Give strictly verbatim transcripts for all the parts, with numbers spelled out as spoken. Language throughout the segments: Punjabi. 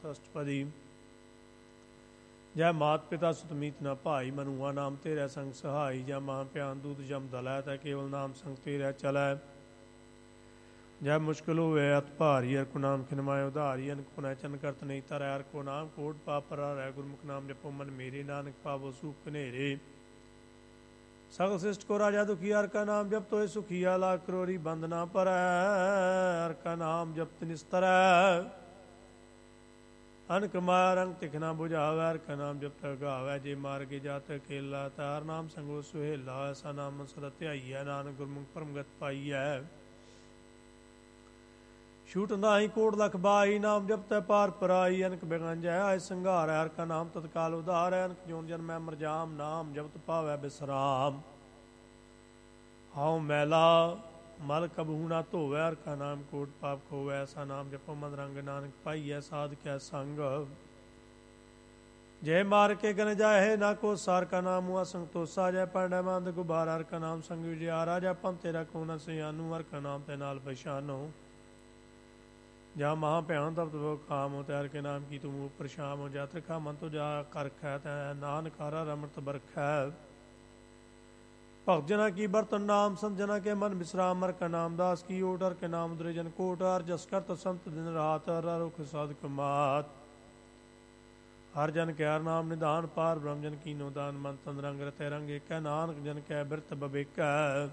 ਅਸ਼ਟਪਦੀ। ਜੈ ਮਾਤ ਪਿਤਾ ਸੁਤਮੀਤ ਨਾ ਭਾਈ, ਮਨੂਆ ਨਾਮ ਤੇਰਾ ਸੰਗ ਸਹਾਈ। ਜੈ ਮਹਾਂ ਭਿਆਨ ਦੂਤ ਜਮ ਦਲੈ, ਤੈ ਕੇਵਲ ਨਾਮ ਸੰਗ ਤੇਰਾ ਚਲੈ। ਜੈ ਮੁਸ਼ਕਿਲ ਹੋਵੇ ਅਤ ਭਾਰੀ, ਹਰਿ ਕੋ ਨਾਮ ਖਿਨਮਾਏ ਉਧਾਰੀ। ਅਨਕ ਪੁਨੈ ਚਨ ਕਰਤ ਨਹੀਂ ਤਰੈ, ਹਰਿ ਕੋ ਨਾਮ ਕੋਟ ਪਾਪ ਪਰਾ ਰਹਿ। ਗੁਰਮੁਖ ਨਾਮ ਜਪੋ ਮਨ ਮੇਰੇ, ਨਾਨਕ ਪਾਵੋ ਸੂਖ ਘਨੇਰੇ। ਸਗਲ ਸਿਸ਼ਟ ਕੋ ਰਾਜਾ ਦੁਖੀਆ, ਹਰਿ ਕਾ ਨਾਮ ਜਪ ਤੋਏ ਸੁਖੀਆ। ਲਾਖ ਕਰੋੜੀ ਬੰਦ ਨਾ ਪਰੈ, ਹਰਿ ਕਾ ਨਾਮ ਜਪਤ ਨਿਸਤਰੈ। ਅਨਕ ਮਾਇਆ ਰੰਗ ਤਿਖ ਨਾ ਬੁਝਾਵੈ, ਹਰਿ ਕਾ ਨਾਮ ਜਪ ਗਾਵੈ। ਜੇ ਮਾਰਗੇ ਜਾਤ ਅਕੇਲਾ, ਤਾਰ ਨਾਮ ਸੰਗੋ ਸੁਹੇਲਾ। ਐਸਾ ਨਾਮ ਸਦਾ ਧਿਆਈਐ, ਨਾਨਕ ਗੁਰਮੁਖ ਪਰਮਗਤ ਪਾਈਐ। ਛੂਟ ਨਾਹੀ ਕੋਟ ਲਖ ਬਾਈ, ਨਾਮ ਜਪਤੈ ਪਾਰ ਪਰਾਈ। ਅਨਕ ਬਿਗੰਜੈ ਆਇ ਸੰਘਾਰੈ, ਹਰਿ ਕਾ ਨਾਮ ਤਤਕਾਲ ਉਧਾਰੈ। ਅਨਕ ਜੋਨ ਜਨਮੈ ਮਰ ਜਾਮ, ਨਾਮ ਜਪਤ ਪਾਵੈ ਬਿਸਰਾਮ। ਹਉ ਮੈਲਾ ਮਲ ਕਬਹੂ ਨਾ ਧੋਵੈ, ਹਰਿ ਕਾ ਨਾਮ ਕੋਟ ਪਾਪ ਖੋਵੈ। ਐਸਾ ਨਾਮ ਜਪੋ ਮਨ ਰੰਗ, ਨਾਨਕ ਪਾਈਐ ਸਾਧ ਕੈ ਸੰਗ। ਜੈ ਮਾਰ ਕੇ ਗਨ ਜਾਹੇ ਨਾ ਕੋ, ਸਾਰ ਕਾ ਨਾਮ ਹੁਆ ਸੰਤੋਸਾ। ਜੈ ਪਾਂਡੈ ਮੰਦ ਗੁਬਾਰ, ਹਰਿ ਕਾ ਨਾਮ ਸੰਗ ਵਿਜਿਆਰਾ। ਜੈ ਪੰਥ ਤੇਰਾ ਕੋ ਨ ਸਿਆਨੂ, ਹਰਿ ਕਾ ਨਾਮ ਤੇ ਨਾਲ ਪਛਾਨੋ। ਜਾ ਮਹਾਂ ਭਿਆਨ ਤਪਤ ਬੋ ਕਾਮ, ਤੈ ਹਰਿ ਕੇ ਨਾਮ ਕੀ ਤੂੰ ਉਪਰ ਸ਼ਾਮ। ਜਾ ਤ੍ਰਿਖਾ ਮਨ ਤੋ ਜਾ ਕਰਖੈ, ਤੈ ਨਾਨਕ ਹਰਿ ਅੰਮ੍ਰਿਤ ਬਰਖੈ। ਭਗਤ ਜਨਾ ਕੀ ਬਰਤਨ ਨਾਮ, ਸੰਤ ਜਨਾ ਕੇ ਮਨ ਵਿਸਰਾਮ। ਹਰਿ ਕਾ ਨਾਮ ਦਾਸ ਕੀ ਓਟ, ਹਰਿ ਕੇ ਨਾਮ ਉਦਰੇ ਜਨ ਕੋਟ। ਹਰਿ ਜਸ ਕਰਤ ਸੰਤ ਦਿਨ ਰਾਤ, ਹਰਿ ਰੁਖ ਸਾਧਕ ਮਾਤ। ਹਰਿ ਜਨ ਕੈ ਹਰਿ ਨਾਮ ਨਿਧਾਨ, ਪਾਰ ਬ੍ਰਹਮ ਜਨ ਕੀਨੋ ਦਾਨ। ਮਨ ਤਨ ਰੰਗ ਰਤੈ ਰੰਗ ਏਕੈ, ਨਾਨਕ ਜਨ ਕੈ ਬਿਰਤ ਬਬੇਕੈ।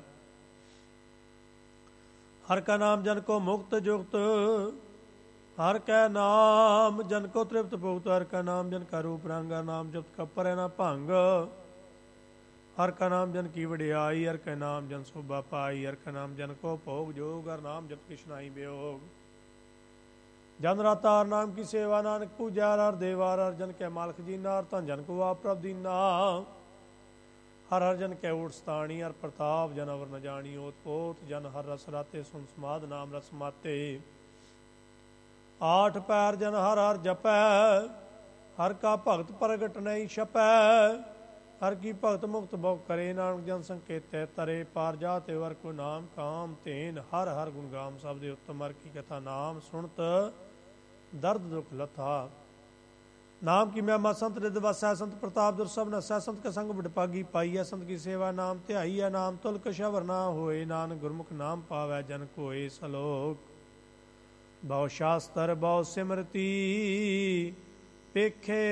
ਹਰਿ ਕਾ ਨਾਮ ਜਨ ਕੋ ਮੁਕਤ ਜੁਗਤ, ਹਰਿ ਕੈ ਨਾਮ ਜਨ ਕੋ ਤ੍ਰਿਪਤ ਭੁਗਤ। ਹਰਿ ਕਾ ਨਾਮ ਜਨ ਕਾ ਰੂਪ ਰੰਗ, ਹਰਿ ਨਾਮ ਜਪਤ ਕਪਰੈ ਨਾ ਭੰਗ। ਹਰਿ ਕਾ ਨਾਮ ਜਨ ਕੀ ਵਡਿਆਈ, ਹਰਿ ਕੈ ਨਾਮ ਜਨ ਸੋਭਾ ਪਾਈ। ਹਰਿ ਕਾ ਨਾਮ ਜਨ ਕੋ ਭੋਗ ਜੋਗ, ਹਰਿ ਨਾਮ ਜਪ ਕਿਛ ਨਾਹੀ ਬਿਯੋਗ। ਜਨ ਰਾਤਾ ਹਰਿ ਨਾਮ ਕੀ ਸੇਵਾ, ਨਾਨਕ ਪੂਜਾ ਹਰਿ ਦੇਵਾ। ਹਰਿ ਜਨ ਕੈ ਮਾਲਕ ਜੀਨਾ, ਹਰਿ ਧਨ ਜਨ ਕੋ ਆਪ ਪ੍ਰਭ ਦੀਨਾ। ਹਰਿ ਹਰਿ ਜਨ ਕੈ ਓਟ ਸਤਾਣੀ, ਹਰਿ ਪ੍ਰਤਾਪ ਜਨ ਅਵਰ ਨ ਜਾਣੀ। ਓਤ ਪੋਤ ਜਨ ਹਰਿ ਰਸ ਰਾਤੇ, ਸੁਨ ਸਮਾਧ ਨਾਮ ਰਸ ਮਾਤੇ। ਆਠ ਪੈਰ ਜਨ ਹਰਿ ਹਰਿ ਜਪੈ, ਹਰਿ ਕਾ ਭਗਤ ਪ੍ਰਗਟ ਨਹੀਂ ਛਪੈ। ਹਰਿ ਕੀ ਭਗਤ ਮੁਕਤ ਭਉ ਕਰੇ, ਨਾਨਕ ਜਨ ਸੰਕੇਤੈ ਤਰੇ। ਪਾਰ ਜਾਤਿ ਹਰਿ ਕੋ ਨਾਮ ਕਾਮ ਤੇਨ, ਹਰਿ ਹਰਿ ਗੁਣ ਗਾਮ। ਸਭ ਦੇ ਉੱਤਮ ਹਰਿ ਕੀ ਕਥਾ, ਨਾਮ ਸੁਣਤ ਦਰਦ ਦੁਖ ਲਥਾ। ਨਾਮ ਕੀ ਮਹਿਮਾ ਸੰਤ ਰਿਦ ਵਸੈ, ਸੰਤ ਪ੍ਰਤਾਪ ਦੁਰ ਸਭ ਨਸੈ। ਸੰਤ ਕਾ ਸੰਗ ਵਡਭਾਗੀ ਪਾਈਐ, ਸੰਤ ਕੀ ਸੇਵਾ ਨਾਮ ਧਿਆਈਐ। ਨਾਮ ਤੁਲ ਕਛਵਰ ਨਾ ਹੋਏ, ਨਾਨਕ ਗੁਰਮੁਖ ਨਾਮ ਪਾਵੈ ਜਨ ਕੋਇ। ਸਲੋਕ ਬਹੁ ਸ਼ਾਸਤਰ ਬਹੁ ਸਿਮਰਤੀ, ਪੇਖੇ